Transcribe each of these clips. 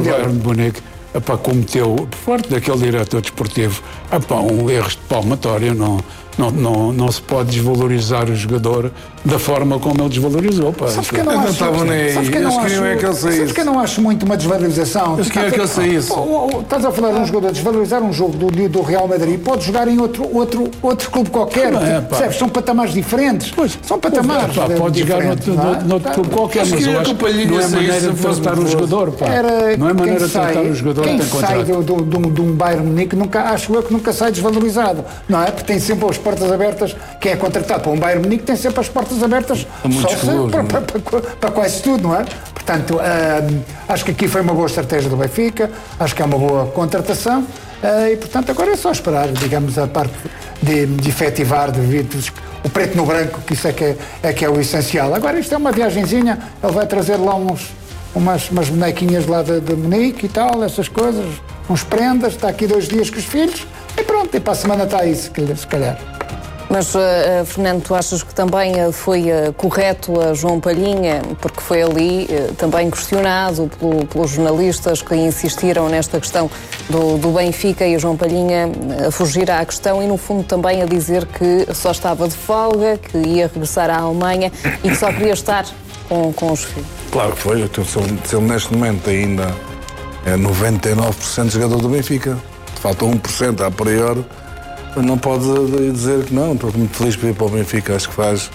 Bayern de Munique cometeu, por parte daquele diretor desportivo, um erro de palmatória. Não se pode desvalorizar o jogador da forma como ele desvalorizou. Sabes que eu não acho, sabes que eu não acho muito uma desvalorização. Eles queriam que ele saísse. Estás a falar de um jogador, desvalorizar um jogo do Real Madrid, pode jogar em outro clube qualquer. Percebes? São patamares diferentes. São patamares pode jogar noutro clube qualquer, mas eu acho que não é maneira de tratar o jogador. Não é maneira de tratar o jogador. Quem sai de um Bayern Munique, acho eu que nunca sai desvalorizado. Não é? Porque tem sempre as portas abertas. Quem é contratado para um Bayern Munique tem sempre as portas abertas para quase tudo, não é? Portanto, acho que aqui foi uma boa estratégia do Benfica, acho que é uma boa contratação e, portanto, agora é só esperar, digamos, a parte de efetivar, o preto no branco, que isso é que é o essencial. Agora, isto é uma viagenzinha, ele vai trazer lá umas bonequinhas lá de Munique e tal, essas coisas, uns prendas, está aqui 2 dias com os filhos e pronto, e para a semana está aí, se calhar. Mas, Fernando, tu achas que também foi correto a João Palhinha, porque foi ali também questionado pelos jornalistas que insistiram nesta questão do Benfica, e a João Palhinha a fugir à questão e, no fundo, também a dizer que só estava de folga, que ia regressar à Alemanha e que só queria estar com os filhos? Claro que foi. Se ele neste momento ainda é 99% jogador do Benfica, falta 1% a priori, não pode dizer que não. Estou muito feliz por ir para o Benfica, acho que faz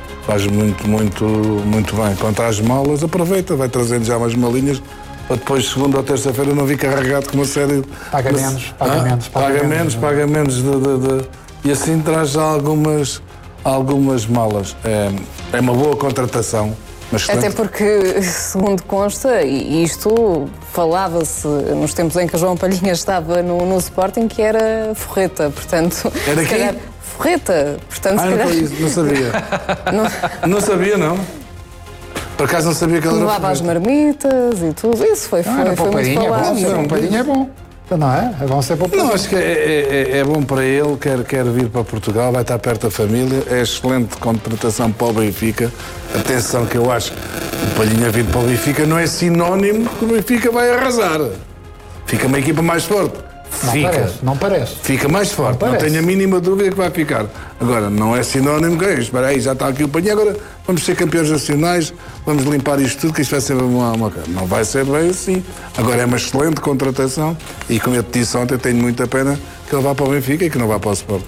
muito bem. Quanto às malas, aproveita, vai trazendo já umas malinhas para depois, segunda ou terça-feira, não vir carregado com uma série de... Paga menos. E assim traz já algumas malas. É uma boa contratação. Até porque, segundo consta, e isto falava-se nos tempos em que a João Palhinha estava no Sporting, que era forreta, portanto... Era quê? Forreta, portanto, se calhar... Não sabia. Não sabia, não. Por acaso não sabia que ela era levava as marmitas e tudo, isso foi muito falado. João Palhinha é bom. Não é? É bom ser para o Não, acho que é bom para ele, quer vir para Portugal, vai estar perto da família, é excelente contratação para o Benfica. Atenção que eu acho que o Palhinha vir para o Benfica não é sinónimo que o Benfica vai arrasar. Fica uma equipa mais forte. Não parece. Fica mais forte, não tenho a mínima dúvida que vai ficar. Agora, não é sinónimo que espera aí, já está aqui o Palhinha, agora vamos ser campeões nacionais, vamos limpar isto tudo, que isto vai ser uma... Não vai ser bem assim. Agora é uma excelente contratação e, como eu te disse ontem, tenho muita pena que ele vá para o Benfica e que não vá para o Sporting.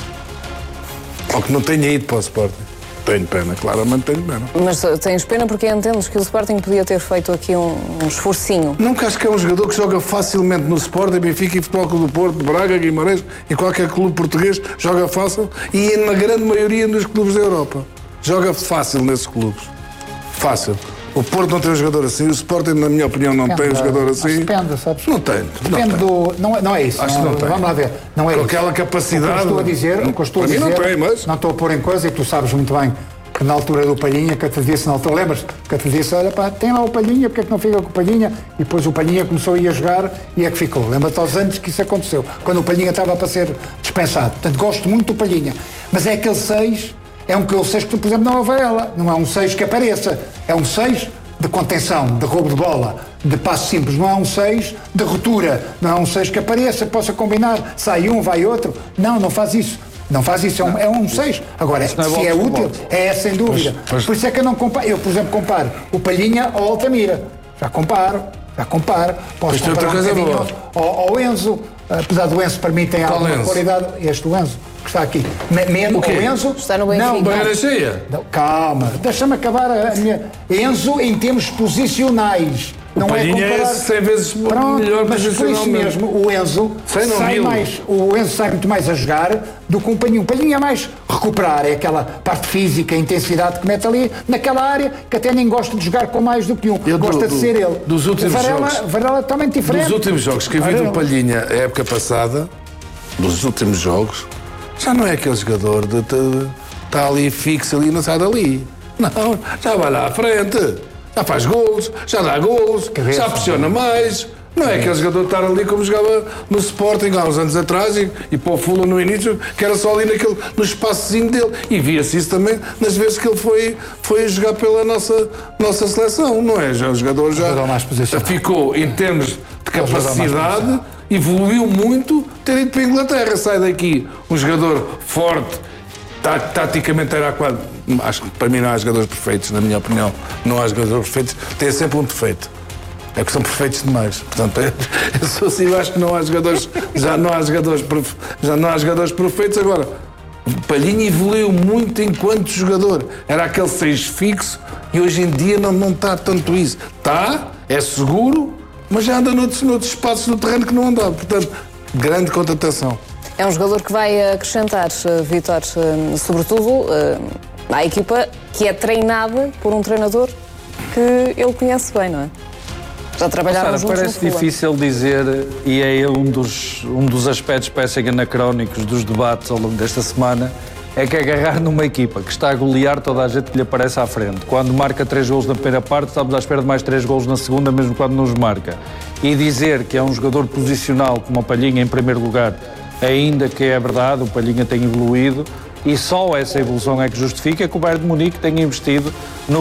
Ou que não tenha ido para o Sporting. Tenho pena, claramente tenho pena. Mas tens pena porque entendes que o Sporting podia ter feito aqui um esforcinho. Nunca acho que é um jogador que joga facilmente no Sporting, Benfica e Futebol Clube do Porto, Braga, Guimarães e qualquer clube português joga fácil e na grande maioria dos clubes da Europa. Joga fácil nesses clubes. Fácil. O Porto não tem um jogador assim, o Sporting, na minha opinião, não tem um jogador assim. Depende, sabes? Não tem. Depende do... Não é isso. Acho que não tem. Vamos lá ver. Não é com isso. Aquela capacidade... O que eu estou a dizer... Não tem, mas... Não estou a pôr em coisa e tu sabes muito bem que na altura do Palhinha, que eu te disse na altura, lembras? Que eu te disse, olha pá, tem lá o Palhinha, porque é que não fica com o Palhinha? E depois o Palhinha começou a ir a jogar e é que ficou. Lembra-te aos anos que isso aconteceu, quando o Palhinha estava para ser dispensado. Portanto, gosto muito do Palhinha. Mas é aquele 6, é aquele 6 que tu, por exemplo, não houve ela. Não é um 6 que apareça. É um 6 de contenção, de roubo de bola, de passo simples. Não é um 6 de ruptura. Não é um 6 que apareça, possa combinar. Sai um, vai outro. Não faz isso. Não faz isso, é um 6. Agora, se é útil, é sem dúvida. Por isso é que eu não comparo. Eu, por exemplo, comparo o Palhinha ao Altamira. Já comparo. Posso comparar um bocadinho ao Enzo. Apesar do Enzo, para mim, tem alguma qualidade. Este o Enzo, que está aqui. O Enzo... Está no Benfica. Não, barreira cheia. Calma, deixa-me acabar a minha... Enzo, em termos posicionais. O Palhinha é 100 vezes melhor mas por isso mesmo o Enzo sai muito mais a jogar do que um Palhinha. O Palhinha é mais recuperar, é aquela parte física, a intensidade que mete ali naquela área, que até nem gosta de jogar com mais do que um. Gosta de ser ele. Dos últimos jogos. Varela é totalmente diferente. Dos últimos jogos que eu vi do Palhinha a época passada, dos últimos jogos, já não é aquele jogador de está ali fixo ali e não sai dali. Não, já vai lá à frente. Já faz golos, já dá golos, já pressiona mais. Não é aquele jogador estar ali como jogava no Sporting há uns anos atrás e para o Fulham no início, que era só ali no espaçozinho dele. E via-se isso também nas vezes que ele foi jogar pela nossa seleção, não é? Já o jogador já ficou, em termos de capacidade, evoluiu muito, ter ido para a Inglaterra. Sai daqui um jogador forte, taticamente era quase... Acho que para mim não há jogadores perfeitos, na minha opinião. Não há jogadores perfeitos, tem sempre um defeito. É que são perfeitos demais. Portanto, eu sou assim, eu acho que não há jogadores, já não há jogadores perfeitos. Agora, o Palhinha evoluiu muito enquanto jogador. Era aquele 6 fixo e hoje em dia não está tanto isso. Está, é seguro, mas já anda noutros espaços do terreno que não andava. Portanto, grande contratação. É um jogador que vai acrescentar, Vítor, sobretudo à equipa que é treinada por um treinador que ele conhece bem, não é? Já trabalharam juntos. Parece difícil dizer, e é um dos aspectos, parecem anacrónicos dos debates ao longo desta semana, é que agarrar numa equipa que está a golear toda a gente que lhe aparece à frente. Quando marca 3 golos na primeira parte, estamos à espera de mais 3 golos na segunda, mesmo quando não os marca. E dizer que é um jogador posicional como o Palhinha em primeiro lugar, ainda que é verdade, o Palhinha tem evoluído, e só essa evolução é que justifica que o Bayern de Munique tenha investido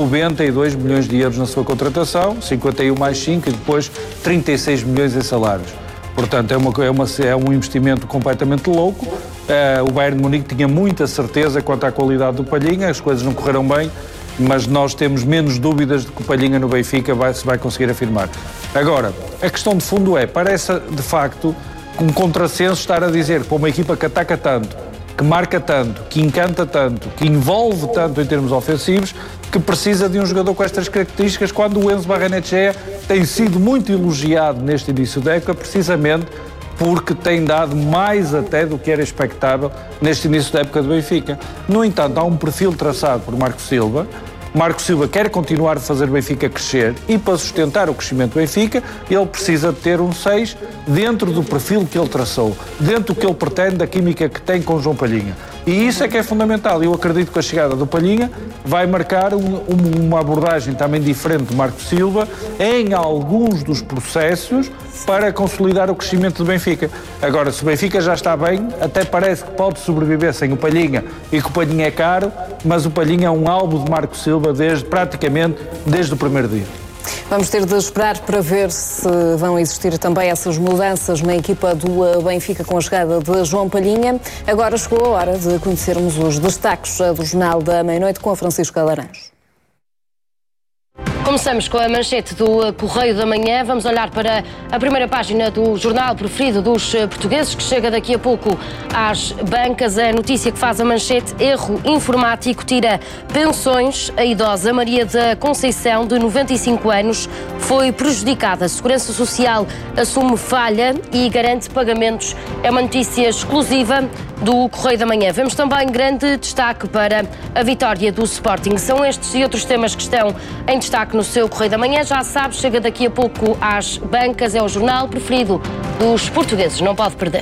92 milhões de euros na sua contratação, 51 mais 5 e depois 36 milhões em salários. Portanto, é um investimento completamente louco. O Bayern de Munique tinha muita certeza quanto à qualidade do Palhinha, as coisas não correram bem, mas nós temos menos dúvidas de que o Palhinha no Benfica se vai conseguir afirmar. Agora, a questão de fundo parece de facto um contrassenso estar a dizer que para uma equipa que ataca tanto, que marca tanto, que encanta tanto, que envolve tanto em termos ofensivos, que precisa de um jogador com estas características, quando o Enzo Barrenetxea tem sido muito elogiado neste início da época, precisamente porque tem dado mais até do que era expectável neste início da época do Benfica. No entanto, há um perfil traçado por Marco Silva. Marco Silva quer continuar a fazer o Benfica crescer e, para sustentar o crescimento do Benfica, ele precisa de ter um 6 dentro do perfil que ele traçou, dentro do que ele pretende, da química que tem com o João Palhinha. E isso é que é fundamental. Eu acredito que a chegada do Palhinha vai marcar uma abordagem também diferente do Marco Silva em alguns dos processos para consolidar o crescimento do Benfica. Agora, se o Benfica já está bem, até parece que pode sobreviver sem o Palhinha e que o Palhinha é caro, mas o Palhinha é um alvo de Marco Silva praticamente desde o primeiro dia. Vamos ter de esperar para ver se vão existir também essas mudanças na equipa do Benfica com a chegada de João Palhinha. Agora chegou a hora de conhecermos os destaques do Jornal da Meia-Noite com a Francisca Laranjo. Começamos com a manchete do Correio da Manhã. Vamos olhar para a primeira página do jornal preferido dos portugueses, que chega daqui a pouco às bancas. A notícia que faz a manchete: erro informático tira pensões. A idosa Maria da Conceição, de 95 anos, foi prejudicada. A Segurança Social assume falha e garante pagamentos. É uma notícia exclusiva do Correio da Manhã. Vemos também grande destaque para a vitória do Sporting. São estes e outros temas que estão em destaque no seu Correio da Manhã. Já sabe, chega daqui a pouco às bancas. É o jornal preferido dos portugueses. Não pode perder.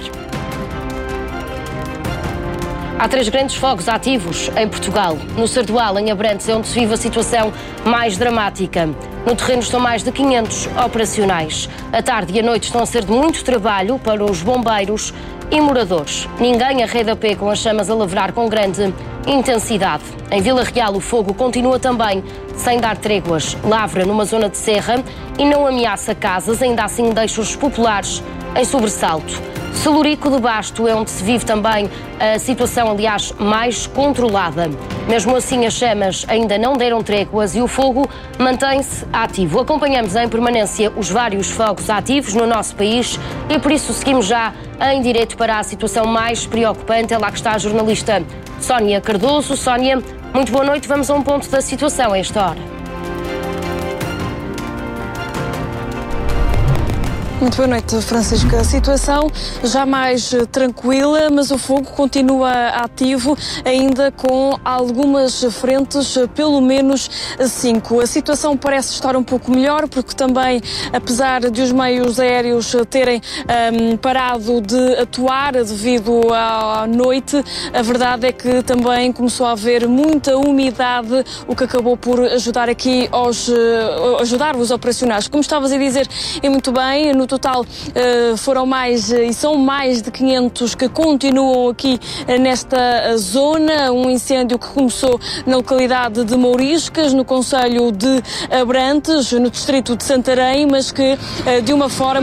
Há 3 grandes fogos ativos em Portugal. No Sardual, em Abrantes, é onde se vive a situação mais dramática. No terreno estão mais de 500 operacionais. A tarde e a noite estão a ser de muito trabalho para os bombeiros e moradores. Ninguém arreda a pé com as chamas a lavrar com grande intensidade. Em Vila Real, o fogo continua também sem dar tréguas. Lavra numa zona de serra e não ameaça casas, ainda assim deixa os populares em sobressalto. Celurico de Basto é onde se vive também a situação, aliás, mais controlada. Mesmo assim, as chamas ainda não deram tréguas e o fogo mantém-se ativo. Acompanhamos em permanência os vários fogos ativos no nosso país e por isso seguimos já em direto para a situação mais preocupante. É lá que está a jornalista Sónia Cardoso. Sónia, muito boa noite. Vamos a um ponto da situação a esta hora. Muito boa noite, Francisca. A situação já mais tranquila, mas o fogo continua ativo, ainda com algumas frentes, pelo menos 5. A situação parece estar um pouco melhor, porque também, apesar de os meios aéreos terem parado de atuar devido à noite, a verdade é que também começou a haver muita umidade, o que acabou por ajudar aqui ajudar os operacionais. Como estavas a dizer, e muito bem, no No total foram mais e são mais de 500 que continuam aqui nesta zona. Um incêndio que começou na localidade de Mouriscas, no concelho de Abrantes, no distrito de Santarém, mas que de uma forma